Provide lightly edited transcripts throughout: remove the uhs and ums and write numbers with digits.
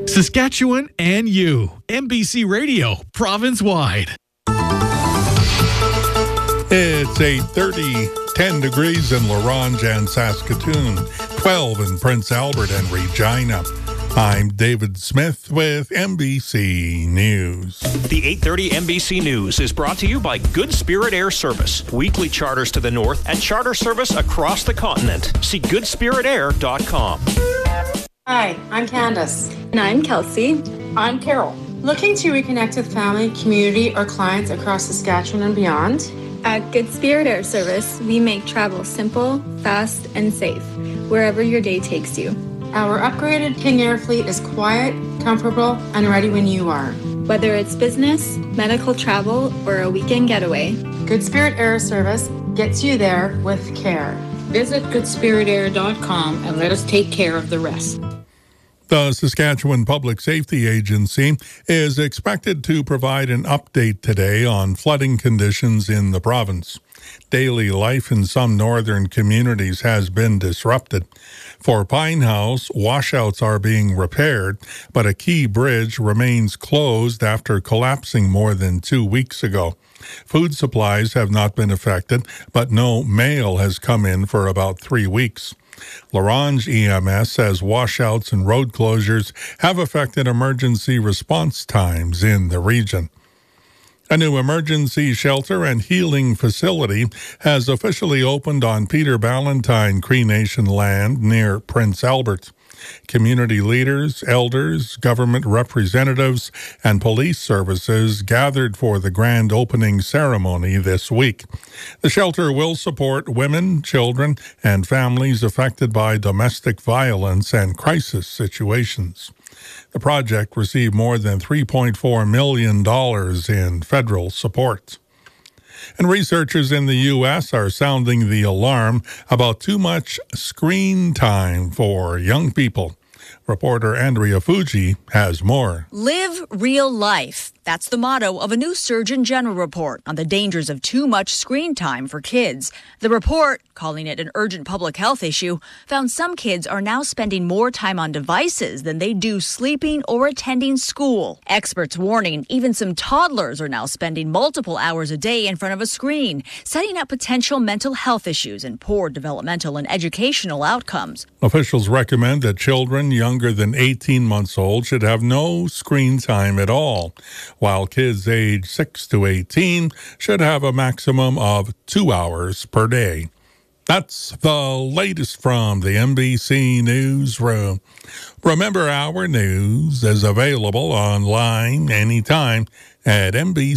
Saskatchewan and you. MBC Radio, province-wide. It's 8:30, 10 degrees in La Ronge and Saskatoon, 12 in Prince Albert and Regina. I'm David Smith with MBC News. The 8:30 MBC News is brought to you by Good Spirit Air Service. Weekly charters to the north and charter service across the continent. See goodspiritair.com. Hi, I'm Candace. And I'm Kelsey. I'm Carol. Looking to reconnect with family, community, or clients across Saskatchewan and beyond? At Good Spirit Air Service, we make travel simple, fast, and safe, wherever your day takes you. Our upgraded King Air fleet is quiet, comfortable, and ready when you are. Whether it's business, medical travel, or a weekend getaway, Good Spirit Air Service gets you there with care. Visit goodspiritair.com and let us take care of the rest. The Saskatchewan Public Safety Agency is expected to provide an update today on flooding conditions in the province. Daily life in some northern communities has been disrupted. For Pine House, washouts are being repaired, but a key bridge remains closed after collapsing more than 2 weeks ago. Food supplies have not been affected, but no mail has come in for about 3 weeks. La Ronge EMS says washouts and road closures have affected emergency response times in the region. A new emergency shelter and healing facility has officially opened on Peter Ballantyne Cree Nation land near Prince Albert. Community leaders, elders, government representatives, and police services gathered for the grand opening ceremony this week. The shelter will support women, children, and families affected by domestic violence and crisis situations. The project received more than $3.4 million in federal support. And researchers in the U.S. are sounding the alarm about too much screen time for young people. Reporter Andrea Fuji has more. Live real life. That's the motto of a new Surgeon General report on the dangers of too much screen time for kids. The report, calling it an urgent public health issue, found some kids are now spending more time on devices than they do sleeping or attending school. Experts warning even some toddlers are now spending multiple hours a day in front of a screen, setting up potential mental health issues and poor developmental and educational outcomes. Officials recommend that children younger than 18 months old should have no screen time at all, while kids age 6 to 18 should have a maximum of 2 hours per day. That's the latest from the MBC Newsroom. Remember, our news is available online anytime at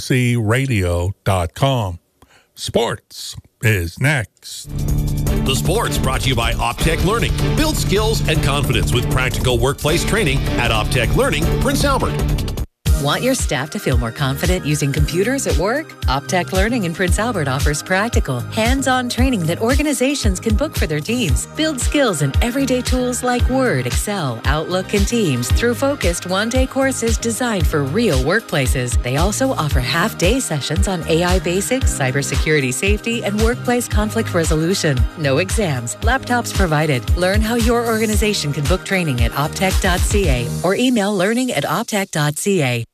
mbcradio.com. Sports is next. The Sports brought to you by Optech Learning. Build skills and confidence with practical workplace training at Optech Learning, Prince Albert. Want your staff to feel more confident using computers at work? Optech Learning in Prince Albert offers practical, hands-on training that organizations can book for their teams. Build skills in everyday tools like Word, Excel, Outlook, and Teams through focused one-day courses designed for real workplaces. They also offer half-day sessions on AI basics, cybersecurity safety, and workplace conflict resolution. No exams, laptops provided. Learn how your organization can book training at optech.ca or email learning@optech.ca.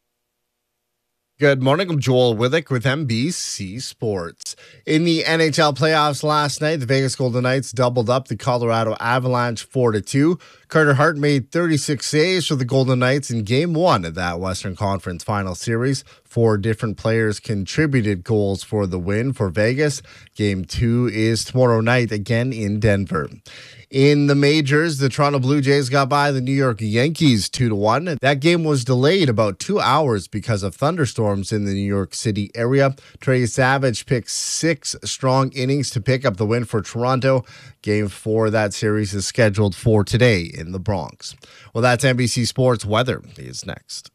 Good morning, I'm Joel Withick with MBC Sports. In the NHL playoffs last night, the Vegas Golden Knights doubled up the Colorado Avalanche 4-2. Carter Hart made 36 saves for the Golden Knights in Game 1 of that Western Conference Final Series. 4 different players contributed goals for the win for Vegas. Game 2 is tomorrow night, again in Denver. In the majors, the Toronto Blue Jays got by the New York Yankees 2-1. That game was delayed about 2 hours because of thunderstorms in the New York City area. Trey Savage picked 6 strong innings to pick up the win for Toronto. Game 4 of that series is scheduled for today in the Bronx. Well, that's NBC Sports. Weather is next.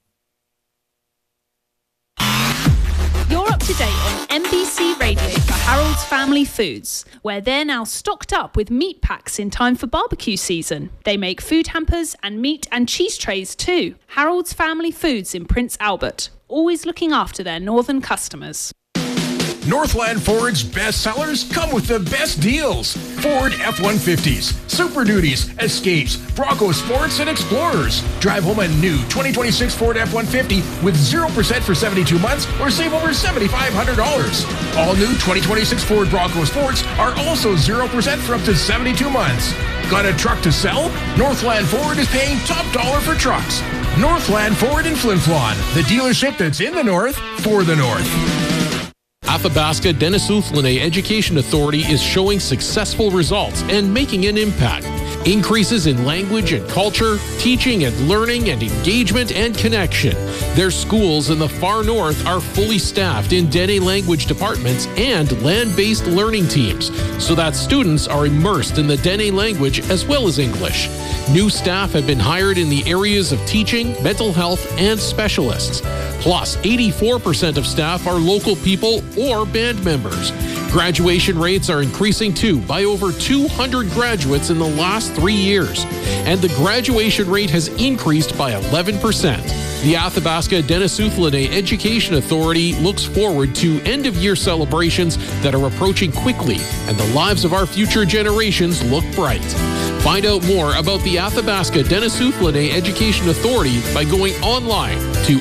You're up to date on MBC Radio for Harold's Family Foods, where they're now stocked up with meat packs in time for barbecue season. They make food hampers and meat and cheese trays too. Harold's Family Foods in Prince Albert, always looking after their northern customers. Northland Ford's best sellers come with the best deals. Ford F-150s, Super Duties, Escapes, Bronco Sports, and Explorers. Drive home a new 2026 Ford F-150 with 0% for 72 months or save over $7,500. All new 2026 Ford Bronco Sports are also 0% for up to 72 months. Got a truck to sell? Northland Ford is paying top dollar for trucks. Northland Ford in Flin Flon, the dealership that's in the north for the north. Athabasca Denisuthlene Education Authority is showing successful results and making an impact. Increases in language and culture, teaching and learning and engagement and connection. Their schools in the far north are fully staffed in Dene language departments and land-based learning teams, so that students are immersed in the Dene language as well as English. New staff have been hired in the areas of teaching, mental health, and specialists. Plus, 84% of staff are local people or band members. Graduation rates are increasing too, by over 200 graduates in the last 3 years. And the graduation rate has increased by 11%. The Athabasca Denisuthlene Education Authority looks forward to end-of-year celebrations that are approaching quickly, and the lives of our future generations look bright. Find out more about the Athabasca Denisuthlene Education Authority by going online to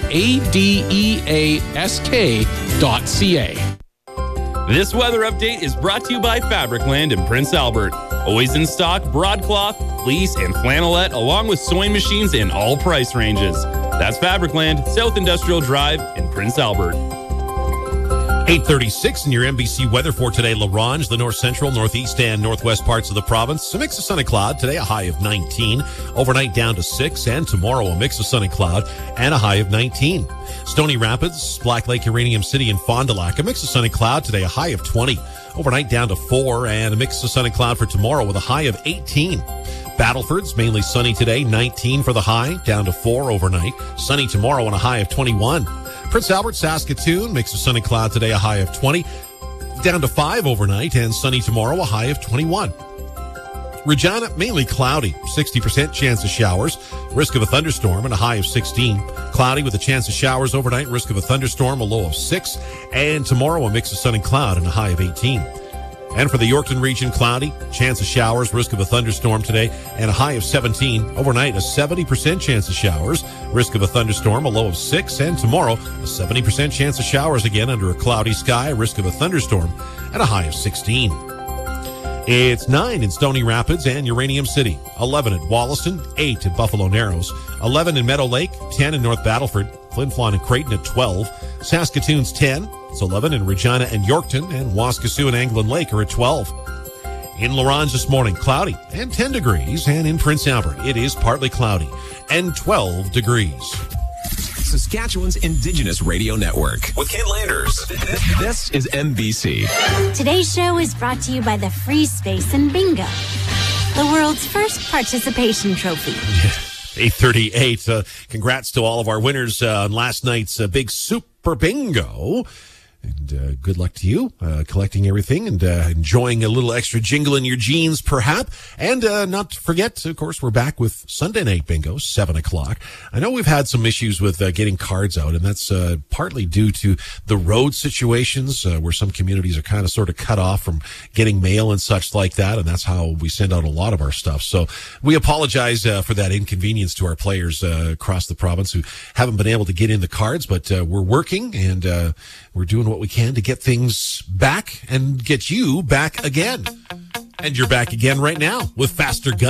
adeask.ca. This weather update is brought to you by Fabricland in Prince Albert. Always in stock, broadcloth, fleece, and flannelette, along with sewing machines in all price ranges. That's Fabricland, South Industrial Drive in Prince Albert. 8:36 in your NBC weather for today. La Ronge, the north central, northeast, and northwest parts of the province. A mix of sun and cloud. Today, a high of 19. Overnight, down to 6. And tomorrow, a mix of sun and cloud and a high of 19. Stony Rapids, Black Lake, Uranium City, and Fond du Lac. A mix of sun and cloud. Today, a high of 20. Overnight, down to 4. And a mix of sun and cloud for tomorrow with a high of 18. Battleford's mainly sunny today. 19 for the high. Down to 4 overnight. Sunny tomorrow and a high of 21. Prince Albert, Saskatoon, mix of sun and cloud today, a high of 20. Down to 5 overnight, and sunny tomorrow, a high of 21. Regina, mainly cloudy, 60% chance of showers, risk of a thunderstorm, and a high of 16. Cloudy with a chance of showers overnight, risk of a thunderstorm, a low of 6. And tomorrow, a mix of sun and cloud, and a high of 18. And for the Yorkton region, cloudy, chance of showers, risk of a thunderstorm today, and a high of 17. Overnight, a 70% chance of showers, risk of a thunderstorm, a low of 6. And tomorrow, a 70% chance of showers again under a cloudy sky, risk of a thunderstorm, and a high of 16. It's 9 in Stony Rapids and Uranium City, 11 at Wollaston, 8 at Buffalo Narrows, 11 in Meadow Lake, 10 in North Battleford, Flin Flon and Creighton at 12, Saskatoon's 10, it's 11 in Regina and Yorkton, and Waskesiu and Anglin Lake are at 12. In La Ronge this morning, cloudy and 10 degrees, and in Prince Albert, it is partly cloudy and 12 degrees. Saskatchewan's Indigenous Radio Network with Ken Landers. This is NBC. Today's show is brought to you by the Free Space and Bingo, the world's first participation trophy. 8:38. Congrats to all of our winners on last night's big Super Bingo. And good luck to you, collecting everything and enjoying a little extra jingle in your jeans, perhaps. And not to forget, of course, we're back with Sunday Night Bingo, 7 o'clock. I know we've had some issues with getting cards out, and that's partly due to the road situations where some communities are kind of sort of cut off from getting mail and such like that, and that's how we send out a lot of our stuff. So we apologize for that inconvenience to our players across the province who haven't been able to get in the cards, but we're working and we're doing what we can to get things back and get you back again. And you're back again right now with Faster Gun.